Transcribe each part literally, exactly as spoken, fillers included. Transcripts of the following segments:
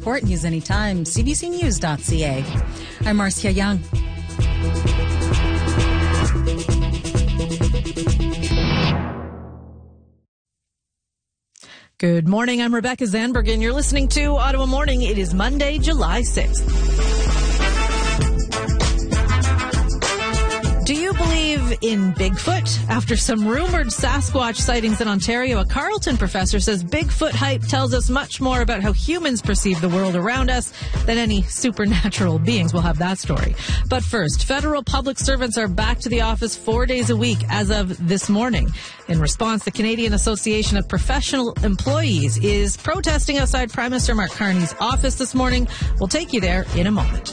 report. News anytime, c b c news dot c a. I'm Marcia Young. Good morning. I'm Rebecca Zandberg, and you're listening to Ottawa Morning. It is Monday, July sixth. Do you believe in Bigfoot? After some rumored Sasquatch sightings in Ontario, a Carleton professor says Bigfoot hype tells us much more about how humans perceive the world around us than any supernatural beings. We'll have that story. But first, federal public servants are back to the office four days a week as of this morning. In response, the Canadian Association of Professional Employees is protesting outside Prime Minister Mark Carney's office this morning. We'll take you there in a moment.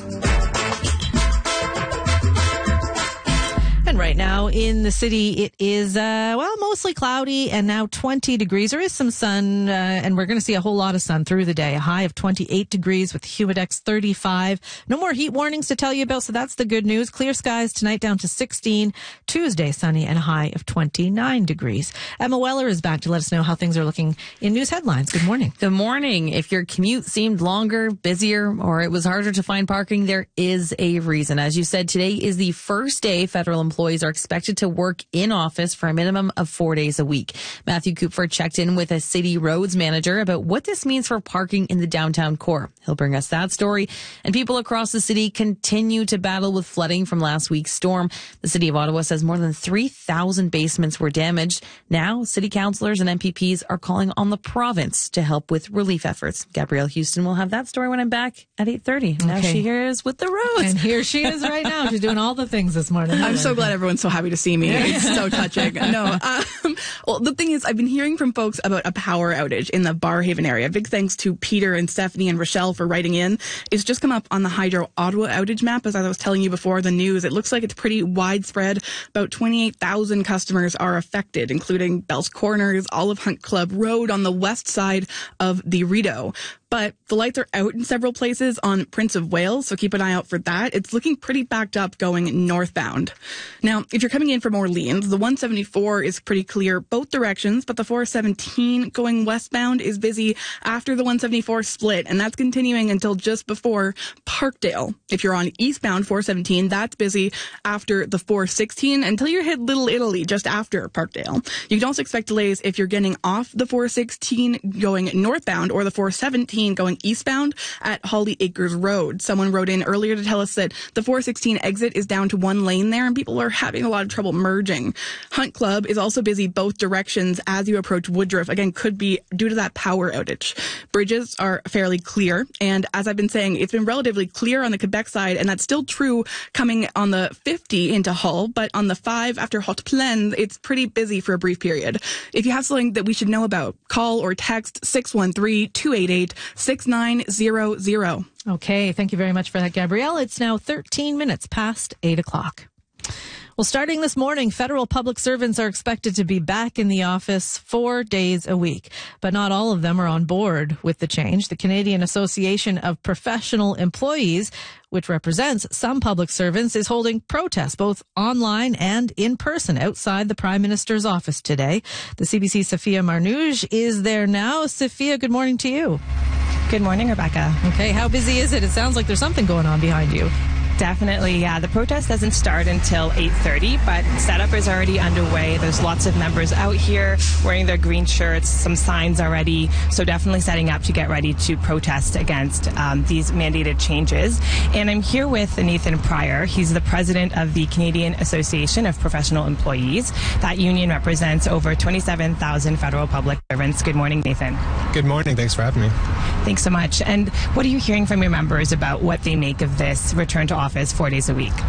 And right now in the city, it is, uh, well, mostly cloudy and now twenty degrees. There is some sun, uh, and we're going to see a whole lot of sun through the day. A high of twenty-eight degrees with Humidex thirty-five. No more heat warnings to tell you about, so that's the good news. Clear skies tonight down to sixteen. Tuesday, sunny and a high of twenty-nine degrees. Emma Weller is back to let us know how things are looking in news headlines. Good morning. Good morning. If your commute seemed longer, busier, or it was harder to find parking, there is a reason. As you said, today is the first day federal employees are expected to work in office for a minimum of four days a week. Matthew Kupfer checked in with a city roads manager about what this means for parking in the downtown core. He'll bring us that story. And people across the city continue to battle with flooding from last week's storm. The city of Ottawa says more than three thousand basements were damaged. Now, city councillors and M P Ps are calling on the province to help with relief efforts. Gabrielle Houston will have that story when I'm back at eight thirty. Now Okay. she here is with the roads. And here she is right now. She's doing all the things this morning. I'm so glad everyone's so happy to see me. It's so touching. No, um, well, the thing is, I've been hearing from folks about a power outage in the Barrhaven area. Big thanks to Peter and Stephanie and Rochelle for writing in. It's just come up on the Hydro Ottawa outage map. As I was telling you before the news, it looks like it's pretty widespread. About twenty-eight thousand customers are affected, including Bell's Corners, Olive Hunt Club Road on the west side of the Rideau. But the lights are out in several places on Prince of Wales, so keep an eye out for that. It's looking pretty backed up going northbound. Now, if you're coming in from Orleans, the one seventy-four is pretty clear both directions, but the four seventeen going westbound is busy after the one seventy-four split, and that's continuing until just before Parkdale. If you're on eastbound four seventeen, that's busy after the four sixteen until you hit Little Italy just after Parkdale. You can also expect delays if you're getting off the four sixteen going northbound or the four seventeen going eastbound at Holly Acres Road. Someone wrote in earlier to tell us that the four sixteen exit is down to one lane there and people are having a lot of trouble merging. Hunt Club is also busy both directions as you approach Woodruff. Again, could be due to that power outage. Bridges are fairly clear, and as I've been saying, it's been relatively clear on the Quebec side, and that's still true coming on the fifty into Hull, but on the five after Haute Plaine, it's pretty busy for a brief period. If you have something that we should know about, call or text six one three, two eight eight, six nine zero zero. Okay, thank you very much for that, Gabrielle. It's now thirteen minutes past eight o'clock. Well, starting this morning, federal public servants are expected to be back in the office four days a week, but not all of them are on board with the change. The Canadian Association of Professional Employees, which represents some public servants, is holding protests both online and in person outside the Prime Minister's office today. The C B C's Sophia Marnouge is there now. Sophia, good morning to you. Good morning, Rebecca. Okay, how busy is it? It sounds like there's something going on behind you. Definitely, yeah. The protest doesn't start until eight thirty, but setup is already underway. There's lots of members out here wearing their green shirts, some signs already, so definitely setting up to get ready to protest against um, these mandated changes. And I'm here with Nathan Pryor. He's the president of the Canadian Association of Professional Employees. That union represents over twenty-seven thousand federal public servants. Good morning, Nathan. Good morning. Thanks for having me. Thanks so much. And what are you hearing from your members about what they make of this return to office four days a week?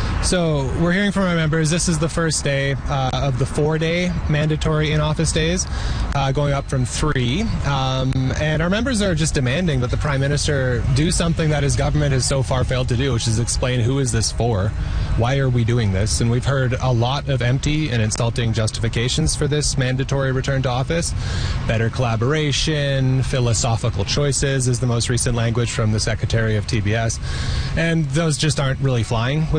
So we're hearing from our members, this is the first day uh, of the four-day mandatory in-office days, uh, going up from three. Um, and our members are just demanding that the Prime Minister do something that his government has so far failed to do, which is explain who is this for? Why are we doing this? And we've heard a lot of empty and insulting justifications for this mandatory return to office. Better collaboration, philosophical choices is the most recent language from the Secretary of T B S. And those just aren't really flying with our members.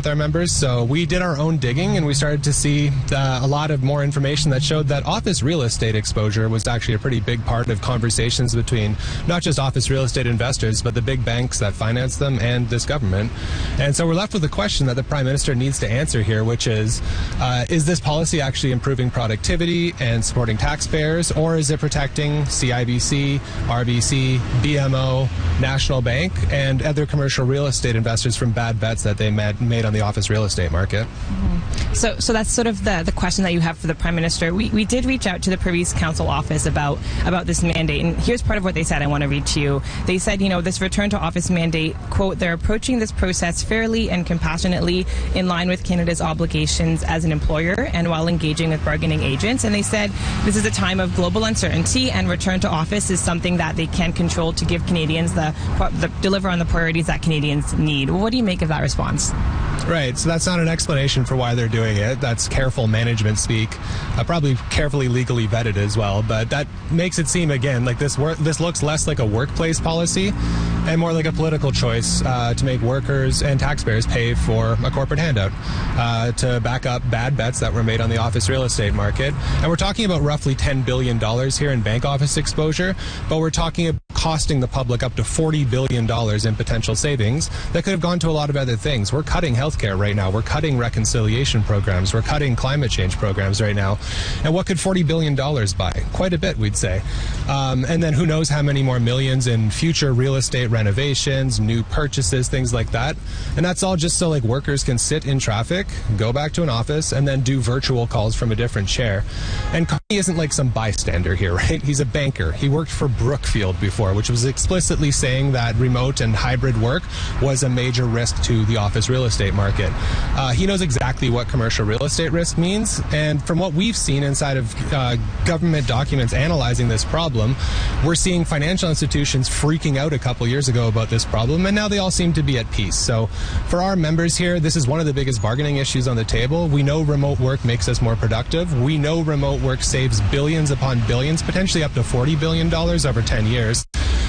members. So we did our own digging, and we started to see uh, a lot of more information that showed that office real estate exposure was actually a pretty big part of conversations between not just office real estate investors, but the big banks that finance them and this government. And so we're left with a question that the Prime Minister needs to answer here, which is, uh, is this policy actually improving productivity and supporting taxpayers, or is it protecting C I B C, R B C, B M O, National Bank, and other commercial real estate investors from bad bets that they made, made on the office real estate market? Mm-hmm. So so that's sort of the, the question that you have for the Prime Minister. We, we did reach out to the Privy Council office about, about this mandate, and here's part of what they said I want to read to you. They said, you know, this return to office mandate, quote, they're approaching this process fairly and compassionately in line with Canada's obligations as an employer and while engaging with bargaining agents. And they said this is a time of global uncertainty, and return to office is something that they can control to give Canadians the, the deliver on the priorities that Canadians need. What do you make of that response? Right, so that's not an explanation for why they're doing it. That's careful management speak, uh, probably carefully legally vetted as well. But that makes it seem, again, like this wor- this looks less like a workplace policy and more like a political choice uh, to make workers and taxpayers pay for a corporate handout uh, to back up bad bets that were made on the office real estate market. And we're talking about roughly ten billion dollars here in bank office exposure, but we're talking about costing the public up to forty billion dollars in potential savings that could have gone to a lot of other things. We're cutting healthcare right now. We're cutting reconciliation programs. We're cutting climate change programs right now. And what could forty billion dollars buy? Quite a bit, we'd say. Um, and then who knows how many more millions in future real estate renovations, new purchases, things like that. And that's all just so like workers can sit in traffic, go back to an office, and then do virtual calls from a different chair. And Carney isn't like some bystander here, right? He's a banker. He worked for Brookfield before, which was explicitly saying that remote and hybrid work was a major risk to the office real estate market. Uh, he knows exactly what commercial real estate risk means, and from what we've seen inside of uh, government documents analyzing this problem, we're seeing financial institutions freaking out a couple years ago about this problem, and now they all seem to be at peace. So for our members here, this is one of the biggest bargaining issues on the table. We know remote work makes us more productive. We know remote work saves billions upon billions, potentially up to forty billion dollars over ten years.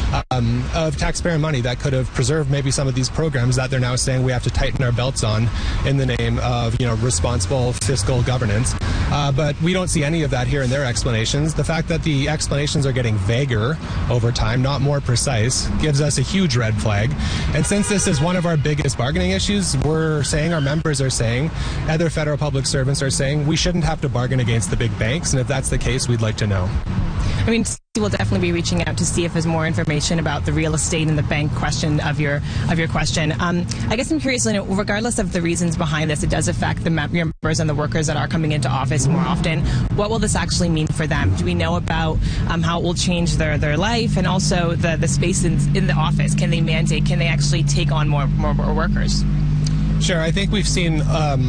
Um, of taxpayer money that could have preserved maybe some of these programs that they're now saying we have to tighten our belts on in the name of, you know, responsible fiscal governance. Uh, but we don't see any of that here in their explanations. The fact that the explanations are getting vaguer over time, not more precise, gives us a huge red flag. And since this is one of our biggest bargaining issues, we're saying, our members are saying, other federal public servants are saying, we shouldn't have to bargain against the big banks. And if that's the case, we'd like to know. I mean, we'll definitely be reaching out to see if there's more information about the real estate and the bank question of your of your question. Um, I guess I'm curious, you know, regardless of the reasons behind this, it does affect the members and the workers that are coming into office more often. What will this actually mean for them? Do we know about um, how it will change their, their life, and also the, the space in, in the office? Can they mandate? Can they actually take on more, more, more workers? Sure. I think we've seen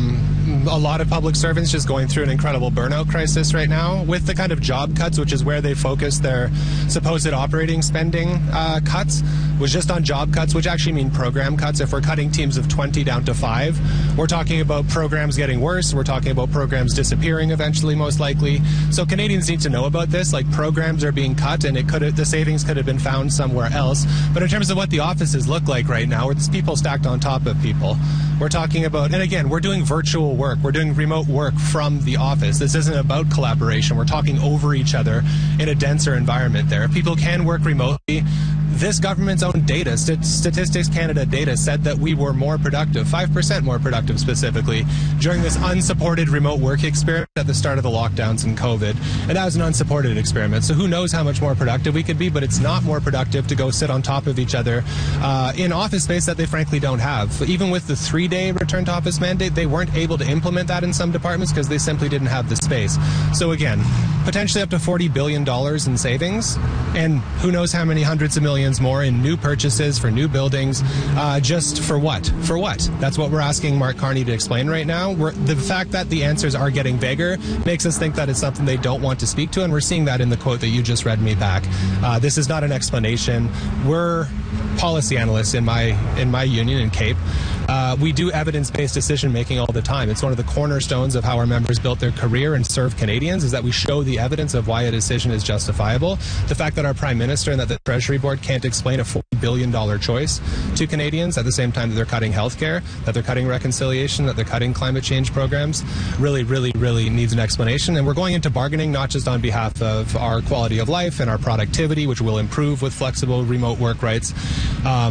um, a lot of public servants just going through an incredible burnout crisis right now with the kind of job cuts, which is where they focus their supposed operating spending uh, cuts, was just on job cuts, which actually mean program cuts. If we're cutting teams of twenty down to five, we're talking about programs getting worse. We're talking about programs disappearing eventually, most likely. So Canadians need to know about this. Like, programs are being cut, and it could have, the savings could have been found somewhere else. But in terms of what the offices look like right now, it's people stacked on top of people. We're talking about, and again, we're doing virtual work. We're doing remote work from the office. This isn't about collaboration. We're talking over each other in a denser environment there. If people can work remotely, this government's own data, Statistics Canada data, said that we were more productive, five percent more productive specifically, during this unsupported remote work experiment at the start of the lockdowns and COVID. And that was an unsupported experiment. So who knows how much more productive we could be, but it's not more productive to go sit on top of each other uh, in office space that they frankly don't have. Even with the three-day return to office mandate, they weren't able to implement that in some departments because they simply didn't have the space. So again, potentially up to forty billion dollars in savings, and who knows how many hundreds of millions more in new purchases for new buildings. Uh, just for what? For what? That's what we're asking Mark Carney to explain right now. We're, the fact that the answers are getting vaguer makes us think that it's something they don't want to speak to, and we're seeing that in the quote that you just read me back. Uh, this is not an explanation. We're policy analyst in my in my union in CAPE. Uh, we do evidence-based decision-making all the time. It's one of the cornerstones of how our members built their career and serve Canadians, is that we show the evidence of why a decision is justifiable. The fact that our Prime Minister and that the Treasury Board can't explain a forty billion dollars choice to Canadians at the same time that they're cutting healthcare, that they're cutting reconciliation, that they're cutting climate change programs, really, really, really needs an explanation. And we're going into bargaining not just on behalf of our quality of life and our productivity, which will improve with flexible remote work rights, um,